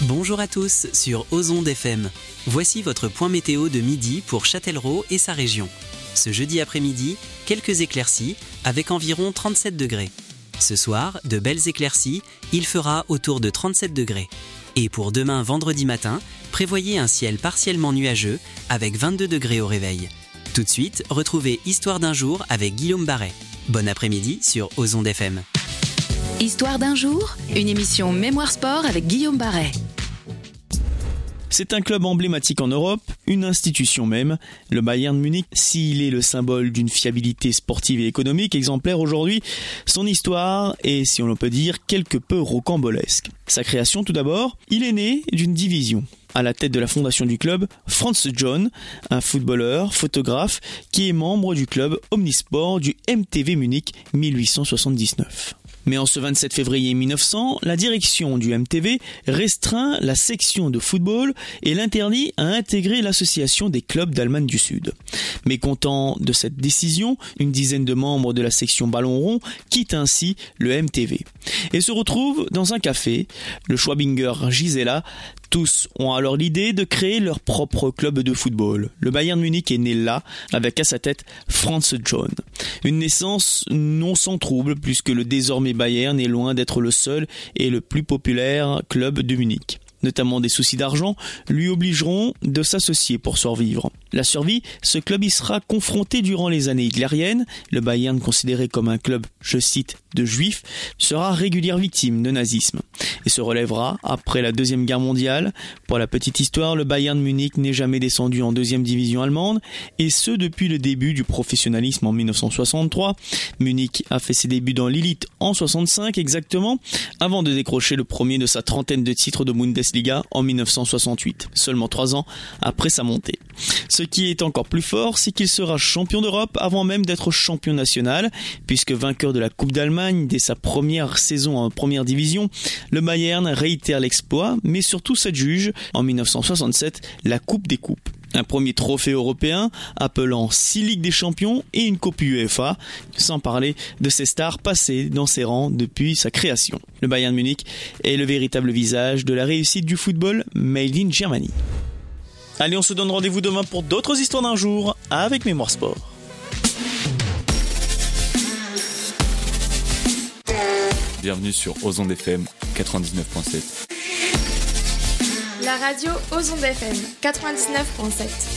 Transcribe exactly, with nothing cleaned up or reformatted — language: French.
Bonjour à tous sur Ozonde F M. Voici votre point météo de midi pour Châtellerault et sa région. Ce jeudi après-midi, quelques éclaircies avec environ trente-sept degrés. Ce soir, de belles éclaircies, il fera autour de trente-sept degrés. Et pour demain vendredi matin, prévoyez un ciel partiellement nuageux avec vingt-deux degrés au réveil. Tout de suite, retrouvez Histoire d'un jour avec Guillaume Barret. Bon après-midi sur Ozonde F M. Histoire d'un jour, une émission Mémoire Sport avec Guillaume Barret. C'est un club emblématique en Europe, une institution même. Le Bayern Munich, s'il est le symbole d'une fiabilité sportive et économique exemplaire aujourd'hui, son histoire est, si on le peut dire, quelque peu rocambolesque. Sa création tout d'abord, il est né d'une division. À la tête de la fondation du club, Franz John, un footballeur, photographe, qui est membre du club Omnisport du M T V Munich mille huit cent soixante-dix-neuf. Mais en ce vingt-sept février mille neuf cents, la direction du M T V restreint la section de football et l'interdit à intégrer l'association des clubs d'Allemagne du Sud. Mécontent de cette décision, une dizaine de membres de la section ballon rond quittent ainsi le M T V et se retrouvent dans un café, le Schwabinger Gisela. Tous ont alors l'idée de créer leur propre club de football. Le Bayern Munich est né là, avec à sa tête Franz John. Une naissance non sans trouble, puisque le désormais Bayern est loin d'être le seul et le plus populaire club de Munich. Notamment des soucis d'argent lui obligeront de s'associer pour survivre. La survie, ce club y sera confronté durant les années hitlériennes. Le Bayern, considéré comme un club, je cite, de juifs, sera régulière victime de nazisme et se relèvera après la Deuxième Guerre mondiale. Pour la petite histoire, le Bayern Munich n'est jamais descendu en deuxième division allemande, et ce depuis le début du professionnalisme en mille neuf cent soixante-trois. Munich a fait ses débuts dans l'élite en soixante-cinq exactement, avant de décrocher le premier de sa trentaine de titres de Bundesliga en mille neuf cent soixante-huit, seulement trois ans après sa montée. Ce qui est encore plus fort, c'est qu'il sera champion d'Europe avant même d'être champion national, puisque vainqueur de la Coupe d'Allemagne dès sa première saison en première division, le Bayern réitère l'exploit, mais surtout s'adjuge, en mille neuf cent soixante-sept, la Coupe des Coupes. Un premier trophée européen appelant six Ligues des Champions et une Coupe UEFA, sans parler de ses stars passées dans ses rangs depuis sa création. Le Bayern Munich est le véritable visage de la réussite du football made in Germany. Allez, on se donne rendez-vous demain pour d'autres histoires d'un jour avec Mémoire Sport. Bienvenue sur Ozonde F M quatre-vingt-dix-neuf virgule sept. La radio Ozonde F M quatre-vingt-dix-neuf virgule sept.